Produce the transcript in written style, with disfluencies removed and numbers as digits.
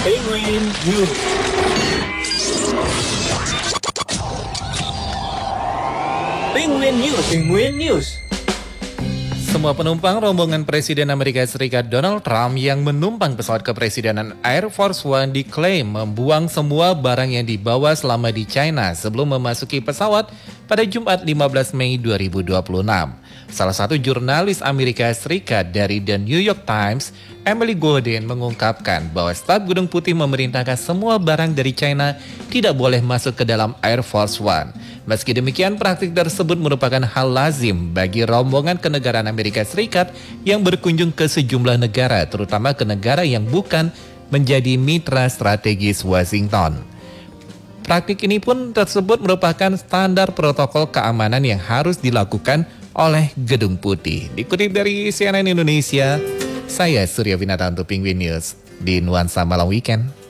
Penguin News. Penguin News. Penguin News. Semua penumpang rombongan Presiden Amerika Serikat Donald Trump yang menumpang pesawat kepresidenan Air Force One diklaim membuang semua barang yang dibawa selama di China sebelum memasuki pesawat pada Jumat 15 Mei 2026. Salah satu jurnalis Amerika Serikat dari The New York Times, Emily Goldin, mengungkapkan bahwa staf Gedung Putih memerintahkan semua barang dari China tidak boleh masuk ke dalam Air Force One. Meski demikian, praktik tersebut merupakan hal lazim bagi rombongan kenegaraan Amerika Serikat yang berkunjung ke sejumlah negara, terutama ke negara yang bukan menjadi mitra strategis Washington. Praktik ini pun tersebut merupakan standar protokol keamanan yang harus dilakukan oleh Gedung Putih. Dikutip dari CNN Indonesia, saya Surya Winata untuk Penguin News di Nuansa Malam Weekend.